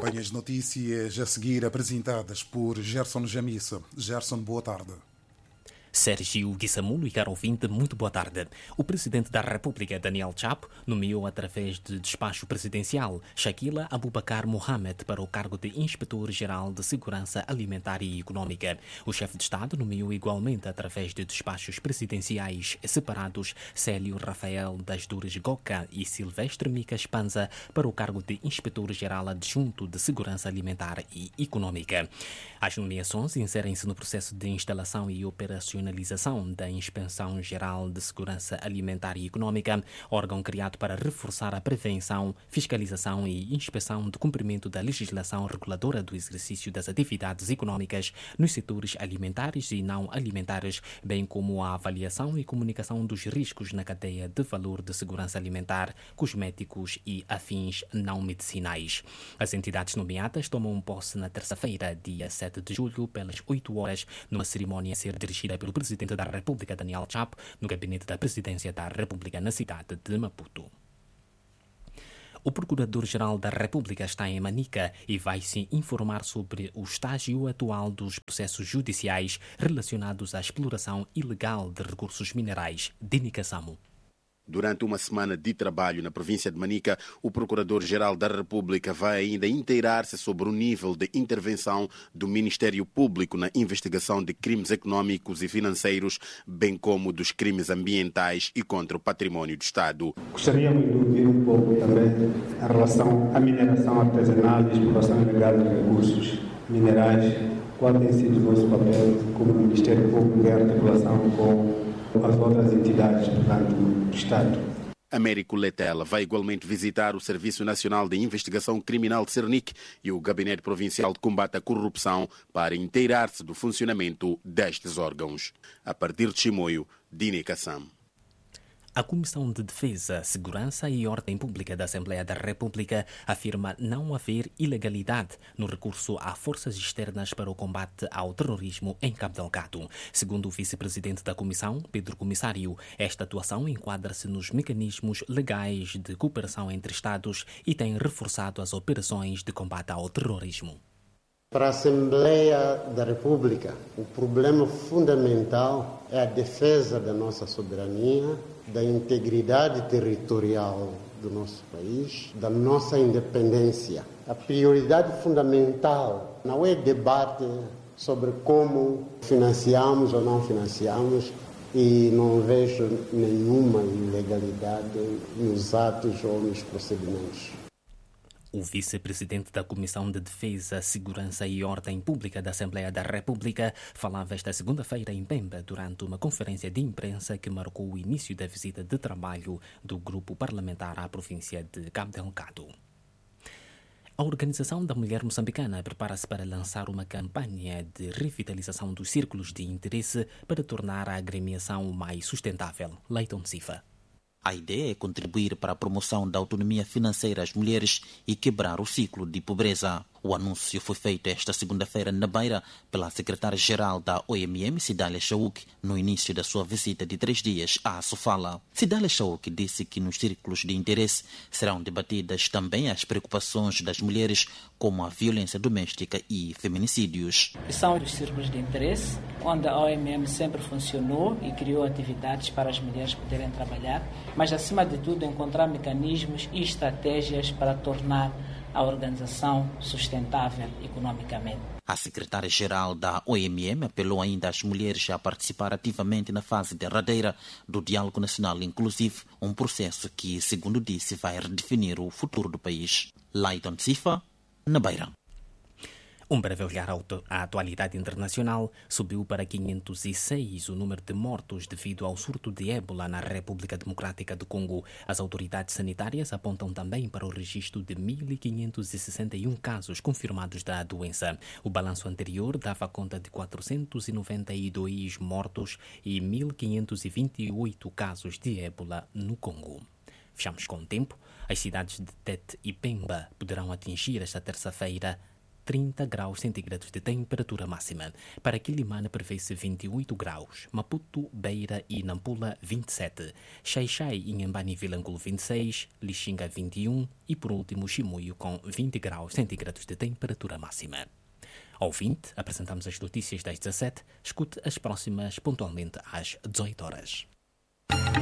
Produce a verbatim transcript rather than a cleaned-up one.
Acompanhe as notícias a seguir apresentadas por Gerson Jamissa. Gerson, boa tarde. Sérgio Guissamulo e caro ouvinte, muito boa tarde. O Presidente da República, Daniel Chapo, nomeou através de despacho presidencial Shakila Abubakar Mohamed para o cargo de Inspetor-Geral de Segurança Alimentar e Econômica. O chefe de Estado nomeou igualmente através de despachos presidenciais separados Célio Rafael das Dores Goca e Silvestre Micas Panza para o cargo de Inspetor-Geral Adjunto de Segurança Alimentar e Econômica. As nomeações inserem-se no processo de instalação e operacionalização da Inspeção Geral de Segurança Alimentar e Econômica, órgão criado para reforçar a prevenção, fiscalização e inspeção do cumprimento da legislação reguladora do exercício das atividades econômicas nos setores alimentares e não alimentares, bem como a avaliação e comunicação dos riscos na cadeia de valor de segurança alimentar, cosméticos e afins não medicinais. As entidades nomeadas tomam posse na terça-feira, dia sete de julho, pelas oito horas, numa cerimónia a ser dirigida pelo Presidente da República, Daniel Chapo, no gabinete da Presidência da República na cidade de Maputo. O Procurador-Geral da República está em Manica e vai se informar sobre o estágio atual dos processos judiciais relacionados à exploração ilegal de recursos minerais. Dini Kassamo. Durante uma semana de trabalho na província de Manica, o Procurador-Geral da República vai ainda inteirar-se sobre o nível de intervenção do Ministério Público na investigação de crimes econômicos e financeiros, bem como dos crimes ambientais e contra o património do Estado. Gostaríamos de ouvir um pouco também em relação à mineração artesanal e exploração ilegal de recursos minerais. Qual tem sido o nosso papel como Ministério Público em articulação com as outras entidades, portanto, do Estado? Américo Letela vai igualmente visitar o Serviço Nacional de Investigação Criminal de Cernic e o Gabinete Provincial de Combate à Corrupção para inteirar-se do funcionamento destes órgãos. A partir de Chimoio, Dini Kassam. A Comissão de Defesa, Segurança e Ordem Pública da Assembleia da República afirma não haver ilegalidade no recurso a forças externas para o combate ao terrorismo em Cabo Delgado. Segundo o vice-presidente da Comissão, Pedro Comissário, esta atuação enquadra-se nos mecanismos legais de cooperação entre Estados e tem reforçado as operações de combate ao terrorismo. Para a Assembleia da República, o problema fundamental é a defesa da nossa soberania, da integridade territorial do nosso país, da nossa independência. A prioridade fundamental não é debate sobre como financiamos ou não financiamos, e não vejo nenhuma ilegalidade nos atos ou nos procedimentos. O vice-presidente da Comissão de Defesa, Segurança e Ordem Pública da Assembleia da República falava esta segunda-feira em Pemba durante uma conferência de imprensa que marcou o início da visita de trabalho do grupo parlamentar à província de Cabo Delgado. A Organização da Mulher Moçambicana prepara-se para lançar uma campanha de revitalização dos círculos de interesse para tornar a agremiação mais sustentável. Leiton Sifa. A ideia é contribuir para a promoção da autonomia financeira às mulheres e quebrar o ciclo de pobreza. O anúncio foi feito esta segunda-feira na Beira pela secretária-geral da O M M, Cidália Chauk, no início da sua visita de três dias à Sofala. Cidália Chauk disse que nos círculos de interesse serão debatidas também as preocupações das mulheres, como a violência doméstica e feminicídios. São os círculos de interesse, onde a O M M sempre funcionou e criou atividades para as mulheres poderem trabalhar, mas acima de tudo encontrar mecanismos e estratégias para tornar a organização sustentável economicamente. A secretária-geral da O M M apelou ainda às mulheres a participar ativamente na fase derradeira do Diálogo Nacional Inclusivo, um processo que, segundo disse, vai redefinir o futuro do país. Leiton Sifa, na Beira. Um breve olhar à atualidade internacional. Subiu para quinhentos e seis o número de mortos devido ao surto de ébola na República Democrática do Congo. As autoridades sanitárias apontam também para o registro de mil quinhentos e sessenta e um casos confirmados da doença. O balanço anterior dava conta de quatrocentos e noventa e dois mortos e mil quinhentos e vinte e oito casos de ébola no Congo. Fechamos com o tempo. As cidades de Tete e Pemba poderão atingir esta terça-feira trinta graus centígrados de temperatura máxima. Para Quilimane prevê-se vinte e oito graus, Maputo, Beira e Nampula vinte e sete, Xai-Xai e Inhambane e Vilanculo vinte e seis, Lixinga vinte e um e por último Chimoio com vinte graus centígrados de temperatura máxima. Ao ouvinte, apresentamos as notícias das dezassete, escute as próximas pontualmente às dezoito horas.